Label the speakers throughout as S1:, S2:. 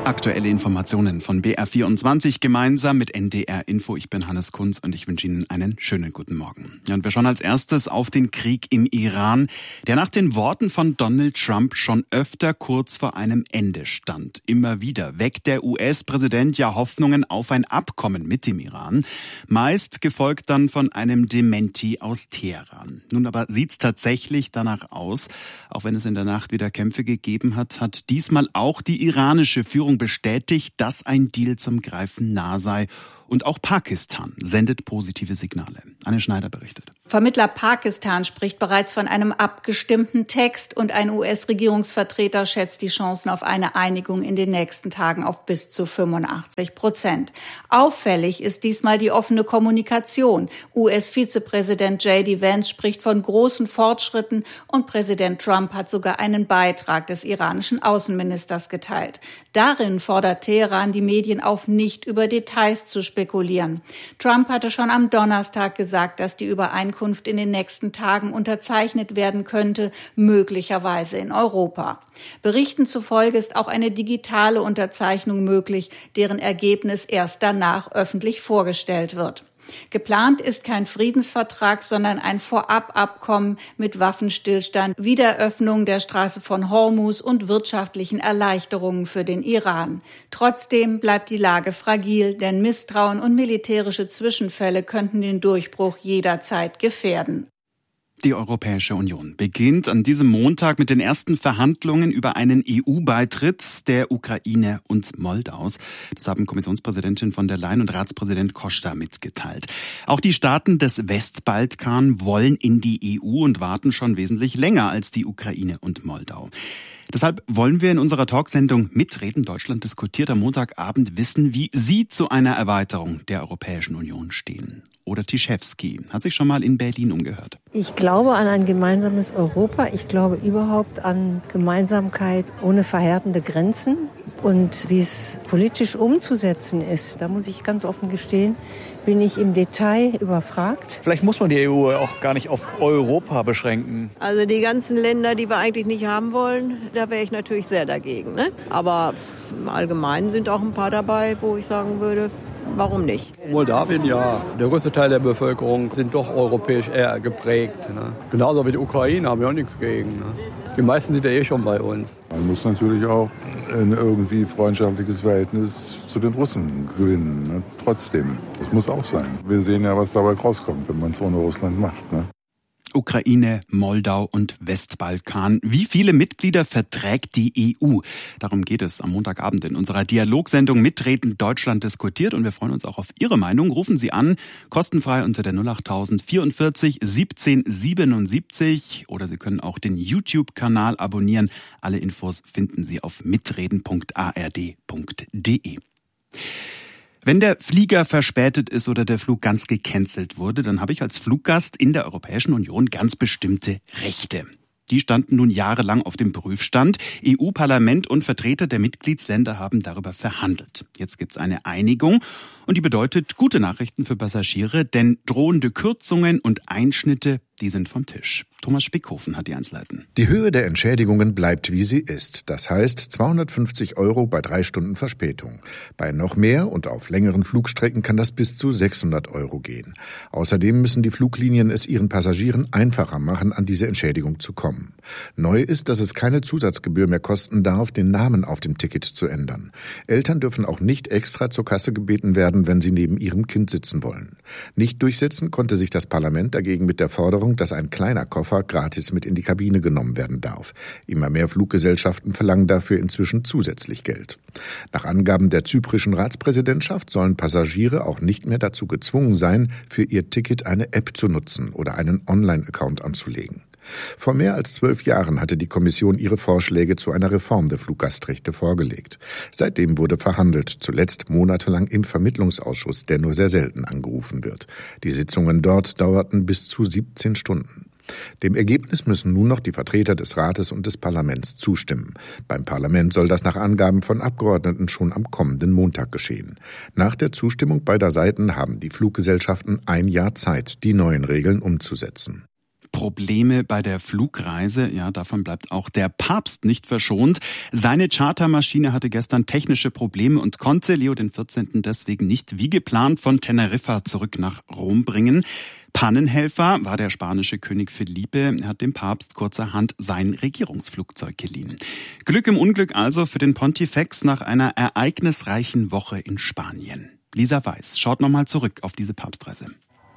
S1: Aktuelle Informationen von BR24 gemeinsam mit NDR Info. Ich bin Hannes Kunz und ich wünsche Ihnen einen schönen guten Morgen. Ja, und wir schauen als erstes auf den Krieg im Iran, der nach den Worten von Donald Trump schon öfter kurz vor einem Ende stand. Immer wieder weckt der US-Präsident ja Hoffnungen auf ein Abkommen mit dem Iran, meist gefolgt dann von einem Dementi aus Teheran. Nun aber sieht's tatsächlich danach aus, auch wenn es in der Nacht wieder Kämpfe gegeben hat, hat diesmal auch die iranische Führung bestätigt, dass ein Deal zum Greifen nah sei. Und auch Pakistan sendet positive Signale. Anne Schneider berichtet.
S2: Vermittler Pakistan spricht bereits von einem abgestimmten Text und ein US-Regierungsvertreter schätzt die Chancen auf eine Einigung in den nächsten Tagen auf bis zu 85%. Auffällig ist diesmal die offene Kommunikation. US-Vizepräsident J.D. Vance spricht von großen Fortschritten und Präsident Trump hat sogar einen Beitrag des iranischen Außenministers geteilt. Darin fordert Teheran die Medien auf, nicht über Details zu spekulieren. Trump hatte schon am Donnerstag gesagt, dass die Übereinkunft in den nächsten Tagen unterzeichnet werden könnte, möglicherweise in Europa. Berichten zufolge ist auch eine digitale Unterzeichnung möglich, deren Ergebnis erst danach öffentlich vorgestellt wird. Geplant ist kein Friedensvertrag, sondern ein Vorababkommen mit Waffenstillstand, Wiederöffnung der Straße von Hormuz und wirtschaftlichen Erleichterungen für den Iran. Trotzdem bleibt die Lage fragil, denn Misstrauen und militärische Zwischenfälle könnten den Durchbruch jederzeit gefährden.
S1: Die Europäische Union beginnt an diesem Montag mit den ersten Verhandlungen über einen EU-Beitritt der Ukraine und Moldaus. Das haben Kommissionspräsidentin von der Leyen und Ratspräsident Costa mitgeteilt. Auch die Staaten des Westbalkan wollen in die EU und warten schon wesentlich länger als die Ukraine und Moldau. Deshalb wollen wir in unserer Talksendung Mitreden, Deutschland diskutiert am Montagabend, wissen, wie Sie zu einer Erweiterung der Europäischen Union stehen. Oder Tischewski hat sich schon mal in Berlin umgehört.
S3: Ich glaube an ein gemeinsames Europa. Ich glaube überhaupt an Gemeinsamkeit ohne verhärtende Grenzen. Und wie es politisch umzusetzen ist, da muss ich ganz offen gestehen, bin ich im Detail überfragt.
S4: Vielleicht muss man die EU auch gar nicht auf Europa beschränken.
S5: Also die ganzen Länder, die wir eigentlich nicht haben wollen, da wäre ich natürlich sehr dagegen. Ne? Aber im Allgemeinen sind auch ein paar dabei, wo ich sagen würde, warum nicht?
S6: Moldawien, ja. Der größte Teil der Bevölkerung sind doch europäisch eher geprägt. Ne? Genauso wie die Ukraine haben wir auch nichts gegen. Ne? Die meisten sind ja eh schon bei uns.
S7: Man muss natürlich auch ein irgendwie freundschaftliches Verhältnis zu den Russen gewinnen. Ne? Trotzdem, das muss auch sein. Wir sehen ja, was dabei rauskommt, wenn man es ohne Russland macht. Ne?
S1: Ukraine, Moldau und Westbalkan. Wie viele Mitglieder verträgt die EU? Darum geht es am Montagabend in unserer Dialogsendung Mitreden Deutschland diskutiert und wir freuen uns auch auf Ihre Meinung. Rufen Sie an, kostenfrei unter der 08000 44 17 77 oder Sie können auch den YouTube-Kanal abonnieren. Alle Infos finden Sie auf mitreden.ard.de. Wenn der Flieger verspätet ist oder der Flug ganz gecancelt wurde, dann habe ich als Fluggast in der Europäischen Union ganz bestimmte Rechte. Die standen nun jahrelang auf dem Prüfstand. EU-Parlament und Vertreter der Mitgliedsländer haben darüber verhandelt. Jetzt gibt's eine Einigung und die bedeutet gute Nachrichten für Passagiere, denn drohende Kürzungen und Einschnitte, die sind vom Tisch. Thomas Spickhofen hat die Einzelheiten.
S8: Die Höhe der Entschädigungen bleibt, wie sie ist. Das heißt 250 € bei 3 Stunden Verspätung. Bei noch mehr und auf längeren Flugstrecken kann das bis zu 600 € gehen. Außerdem müssen die Fluglinien es ihren Passagieren einfacher machen, an diese Entschädigung zu kommen. Neu ist, dass es keine Zusatzgebühr mehr kosten darf, den Namen auf dem Ticket zu ändern. Eltern dürfen auch nicht extra zur Kasse gebeten werden, wenn sie neben ihrem Kind sitzen wollen. Nicht durchsetzen konnte sich das Parlament dagegen mit der Forderung, dass ein kleiner Koffer gratis mit in die Kabine genommen werden darf. Immer mehr Fluggesellschaften verlangen dafür inzwischen zusätzlich Geld. Nach Angaben der zyprischen Ratspräsidentschaft sollen Passagiere auch nicht mehr dazu gezwungen sein, für ihr Ticket eine App zu nutzen oder einen Online-Account anzulegen. Vor mehr als 12 Jahren hatte die Kommission ihre Vorschläge zu einer Reform der Fluggastrechte vorgelegt. Seitdem wurde verhandelt, zuletzt monatelang im Vermittlungsausschuss, der nur sehr selten angerufen wird. Die Sitzungen dort dauerten bis zu 17 Stunden. Dem Ergebnis müssen nun noch die Vertreter des Rates und des Parlaments zustimmen. Beim Parlament soll das nach Angaben von Abgeordneten schon am kommenden Montag geschehen. Nach der Zustimmung beider Seiten haben die Fluggesellschaften ein Jahr Zeit, die neuen Regeln umzusetzen.
S1: Probleme bei der Flugreise. Ja, davon bleibt auch der Papst nicht verschont. Seine Chartermaschine hatte gestern technische Probleme und konnte Leo XIV. Deswegen nicht wie geplant von Teneriffa zurück nach Rom bringen. Pannenhelfer war der spanische König Felipe. Er hat dem Papst kurzerhand sein Regierungsflugzeug geliehen. Glück im Unglück also für den Pontifex nach einer ereignisreichen Woche in Spanien. Lisa Weiß schaut nochmal zurück auf diese Papstreise.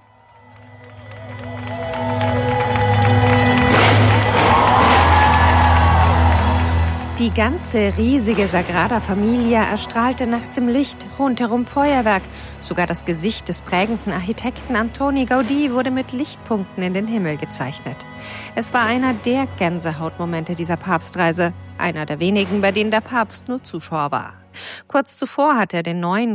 S9: Die ganze riesige Sagrada Familia erstrahlte nachts im Licht, rundherum Feuerwerk. Sogar das Gesicht des prägenden Architekten Antoni Gaudí wurde mit Lichtpunkten in den Himmel gezeichnet. Es war einer der Gänsehautmomente dieser Papstreise, einer der wenigen, bei denen der Papst nur Zuschauer war. Kurz zuvor hat er den neuen